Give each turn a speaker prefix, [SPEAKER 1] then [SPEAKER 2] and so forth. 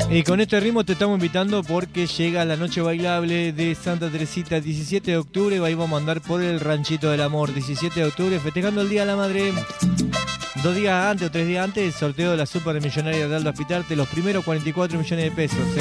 [SPEAKER 1] Y con este ritmo te estamos invitando porque llega la noche bailable de Santa Teresita, 17 de octubre. Ahí vamos a andar por el Ranchito del Amor, 17 de octubre, festejando el Día de la Madre. 2 días antes o 3 días antes, el sorteo de la Supermillonaria de Aldo Aspitarte, los primeros 44 millones de pesos.